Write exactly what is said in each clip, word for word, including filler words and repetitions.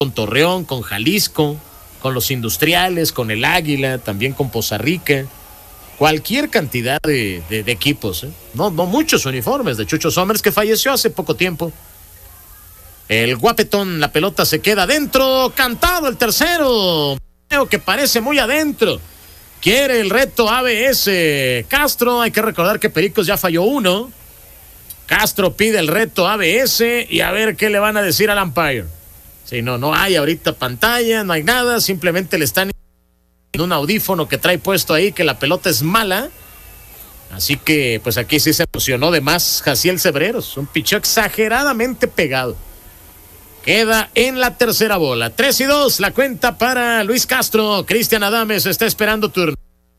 con Torreón, con Jalisco, con los Industriales, con el Águila, también con Poza Rica. Cualquier cantidad de, de, de equipos, ¿eh? No, no muchos uniformes de Chucho Somers, que falleció hace poco tiempo. El guapetón, la pelota se queda adentro, cantado el tercero. Creo que parece muy adentro. Quiere el reto A B S. Castro, hay que recordar que Pericos ya falló uno. Castro pide el reto A B S y a ver qué le van a decir al umpire. Sí, no, no hay ahorita pantalla, no hay nada, simplemente le están en un audífono que trae puesto ahí que la pelota es mala. Así que pues aquí sí se emocionó de más Jaciel Cebreros, un picheo exageradamente pegado. Queda en la tercera bola, tres y dos la cuenta para Luis Castro. Cristian Adames está esperando turno.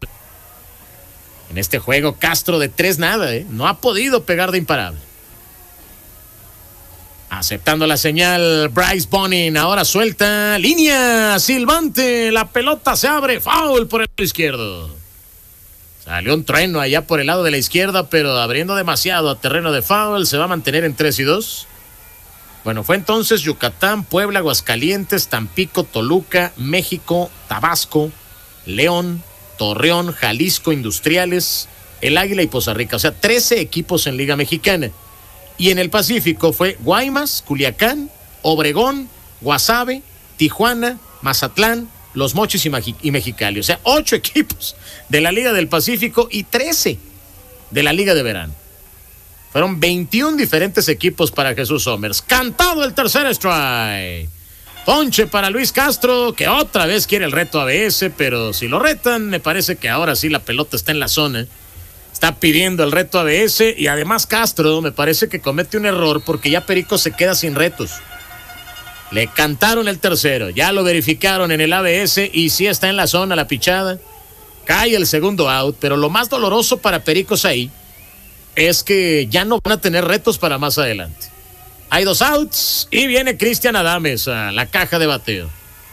En este juego Castro de tres nada, ¿eh? No ha podido pegar de imparable. Aceptando la señal, Bryce Bonin ahora suelta, línea, silbante, la pelota se abre, foul por el lado izquierdo. Salió un trueno allá por el lado de la izquierda, pero abriendo demasiado a terreno de foul, se va a mantener en tres y dos. Bueno, fue entonces Yucatán, Puebla, Aguascalientes, Tampico, Toluca, México, Tabasco, León, Torreón, Jalisco, Industriales, el Águila y Poza Rica. O sea, trece equipos en Liga Mexicana. Y en el Pacífico fue Guaymas, Culiacán, Obregón, Guasave, Tijuana, Mazatlán, Los Mochis y, Mexi- y Mexicali. O sea, ocho equipos de la Liga del Pacífico y trece de la Liga de Verano. Fueron veintiún diferentes equipos para Jesús Somers. Cantado el tercer strike. Ponche para Luis Castro, que otra vez quiere el reto A B S, pero si lo retan, me parece que ahora sí la pelota está en la zona. Está pidiendo el reto A B S y además Castro me parece que comete un error porque ya Perico se queda sin retos. Le cantaron el tercero, ya lo verificaron en el A B S y sí está en la zona la pichada. Cae el segundo out, pero lo más doloroso para Pericos ahí es que ya no van a tener retos para más adelante. Hay dos outs y viene Cristian Adames a la caja de bateo.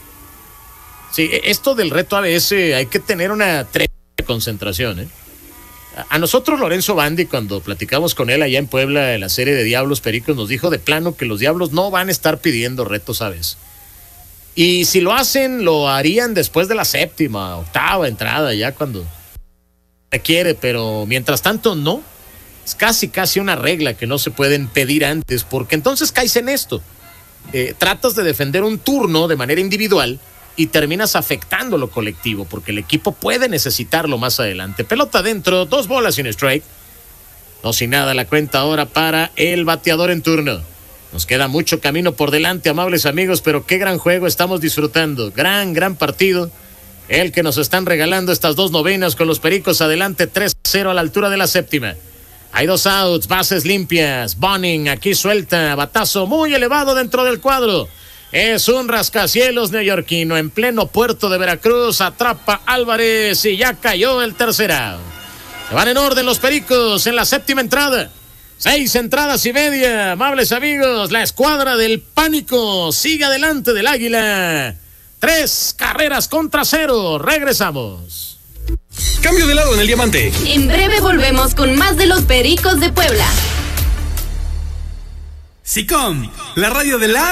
Sí, esto del reto A B S hay que tener una tremenda concentración, ¿eh? A nosotros Lorenzo Bandi, cuando platicamos con él allá en Puebla en la serie de Diablos Pericos, nos dijo de plano que los Diablos no van a estar pidiendo retos A B S. Y si lo hacen, lo harían después de la séptima, octava entrada, ya cuando requiere, pero mientras tanto no. Es casi casi una regla que no se pueden pedir antes, porque entonces caes en esto. Eh, tratas de defender un turno de manera individual y terminas afectando lo colectivo, porque el equipo puede necesitarlo más adelante. Pelota adentro, dos bolas sin strike. No sin nada la cuenta ahora para el bateador en turno. Nos queda mucho camino por delante, amables amigos, pero qué gran juego estamos disfrutando. Gran, gran partido. El que nos están regalando estas dos novenas con los Pericos adelante tres a cero a la altura de la séptima. Hay dos outs, bases limpias. Bonin aquí suelta, batazo muy elevado dentro del cuadro. Es un rascacielos neoyorquino en pleno puerto de Veracruz. Atrapa Álvarez y ya cayó el tercer out. Se van en orden los Pericos en la séptima entrada. Seis entradas y media, amables amigos. La escuadra del pánico sigue adelante del Águila. Tres carreras contra cero. Regresamos. Cambio de lado en el diamante. En breve volvemos con más de los Pericos de Puebla. SICOM, la radio de la